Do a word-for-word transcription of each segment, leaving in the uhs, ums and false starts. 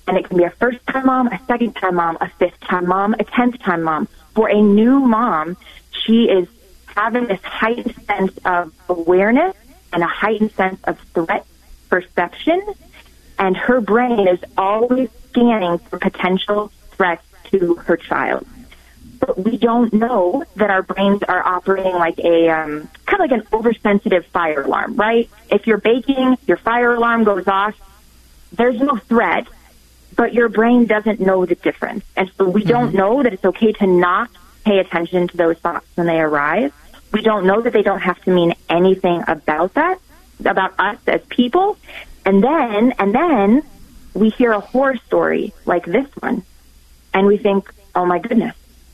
And it can be a first-time mom, a second-time mom, a fifth-time mom, a tenth-time mom. For a new mom, she is having this heightened sense of awareness and a heightened sense of threat perception, and her brain is always scanning for potential threats to her child. But we don't know that our brains are operating like a um, kind of like an oversensitive fire alarm, right? If you're baking, your fire alarm goes off, there's no threat, but your brain doesn't know the difference. And so we mm-hmm. don't know that it's okay to not pay attention to those thoughts when they arise. We don't know that they don't have to mean anything about that, about us as people. And then, and then we hear a horror story like this one, and we think, oh my goodness,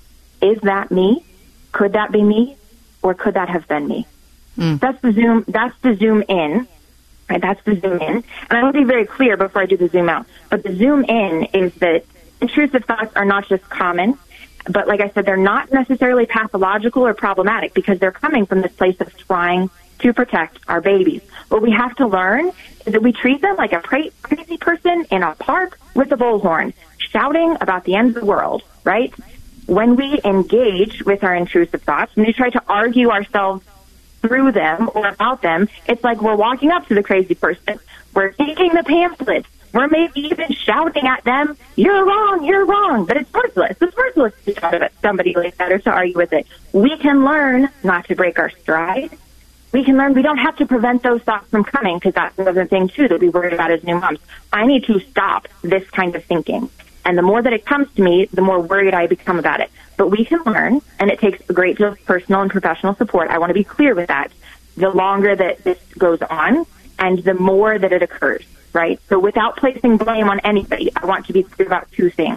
is that me? Could that be me? Or could that have been me? Mm. That's the zoom, that's the zoom in, right? That's the zoom in. And I want to be very clear before I do the zoom out. But the zoom in is that intrusive thoughts are not just common, but like I said, they're not necessarily pathological or problematic because they're coming from this place of trying to protect our babies. What we have to learn is that we treat them like a crazy person in a park with a bullhorn, shouting about the end of the world, right? When we engage with our intrusive thoughts, when we try to argue ourselves through them or about them, it's like we're walking up to the crazy person. We're taking the pamphlets. We're maybe even shouting at them, you're wrong, you're wrong. But it's worthless. It's worthless to shout at somebody like that or to argue with it. We can learn not to break our stride. We can learn we don't have to prevent those thoughts from coming, because that's another thing, too, that we worry about as new moms. I need to stop this kind of thinking. And the more that it comes to me, the more worried I become about it. But we can learn, and it takes a great deal of personal and professional support. I want to be clear with that. The longer that this goes on, and the more that it occurs, right? So without placing blame on anybody, I want to be clear about two things.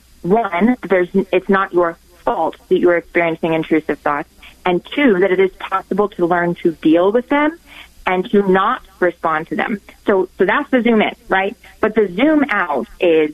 One, there's it's not your fault that you're experiencing intrusive thoughts. And two, that it is possible to learn to deal with them and to not respond to them. So, so that's the zoom in, right? But the zoom out is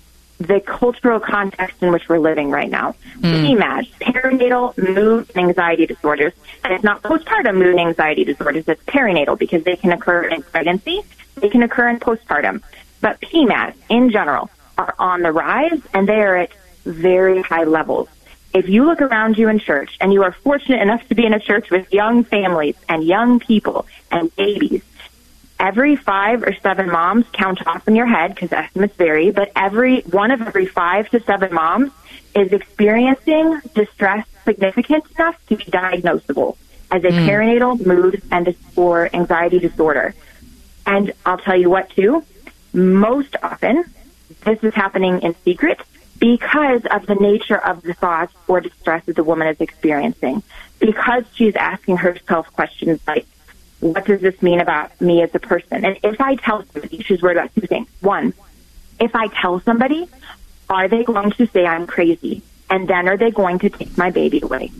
the cultural context in which we're living right now. Mm. P M A D, perinatal mood and anxiety disorders. And it's not postpartum mood and anxiety disorders, it's perinatal, because they can occur in pregnancy, they can occur in postpartum. But P M A D, in general, are on the rise, and they are at very high levels. If you look around you in church, and you are fortunate enough to be in a church with young families and young people and babies, every five or seven moms, count off in your head because estimates vary, but every one of every five to seven moms is experiencing distress significant enough to be diagnosable as a mm. perinatal mood and or anxiety disorder. And I'll tell you what, too, most often this is happening in secret because of the nature of the thoughts or distress that the woman is experiencing, because she's asking herself questions like, what does this mean about me as a person? And if I tell somebody, she's worried about two things. One, if I tell somebody, are they going to say I'm crazy? And then are they going to take my baby away?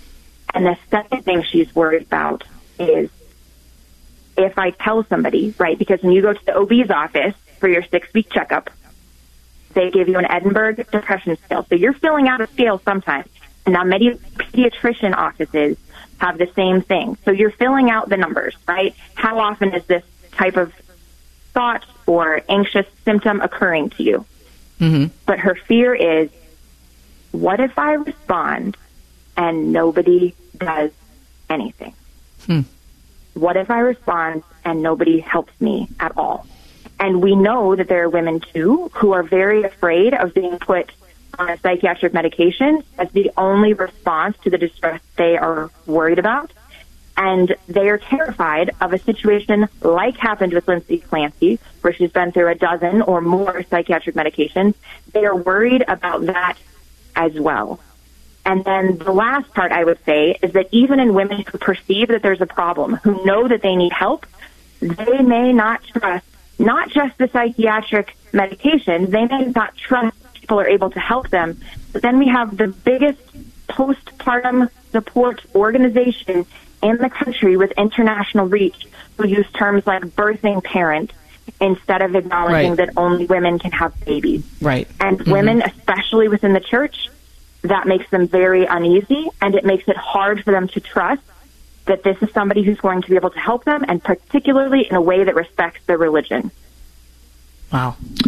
And the second thing she's worried about is if I tell somebody, right, because when you go to the O B's office for your six-week checkup, they give you an Edinburgh Depression Scale. So you're filling out a scale sometimes. And now many pediatrician offices have the same thing. So you're filling out the numbers, right? How often is this type of thought or anxious symptom occurring to you? Mm-hmm. But her fear is, what if I respond and nobody does anything? Hmm. What if I respond and nobody helps me at all? And we know that there are women, too, who are very afraid of being put on a psychiatric medication as the only response to the distress they are worried about. And they are terrified of a situation like happened with Lindsay Clancy, where she's been through a dozen or more psychiatric medications. They are worried about that as well. And then the last part I would say is that even in women who perceive that there's a problem, who know that they need help, they may not trust not just the psychiatric medications, they may not trust people are able to help them. But then we have the biggest postpartum support organization in the country with international reach who use terms like birthing parent instead of acknowledging right. that only women can have babies. Right. And mm-hmm. women, especially within the church, that makes them very uneasy, and it makes it hard for them to trust that this is somebody who's going to be able to help them, and particularly in a way that respects their religion. Wow.